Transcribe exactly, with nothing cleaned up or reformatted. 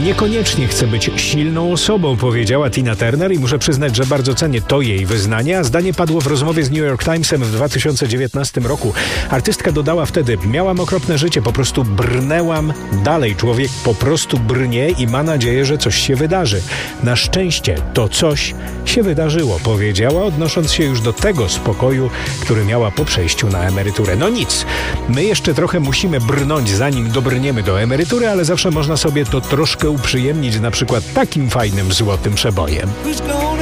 niekoniecznie chce być silną osobą, powiedziała Tina Turner i muszę przyznać, że bardzo cenię to jej wyznanie, a zdanie padło w rozmowie z New York Timesem w dwa tysiące dziewiętnastym roku. Artystka dodała wtedy: miałam okropne życie, po prostu brnęłam dalej. Człowiek po prostu brnie i ma nadzieję, że coś się wydarzy. Na szczęście to coś się wydarzyło, powiedziała, odnosząc się już do tego spokoju, który miała po przejściu na emeryturę. No nic, my jeszcze trochę musimy brnąć, zanim dobrniemy do emerytury, ale zawsze można sobie to troszkę uprzyjemnić, na przykład takim fajnym złotym przebojem.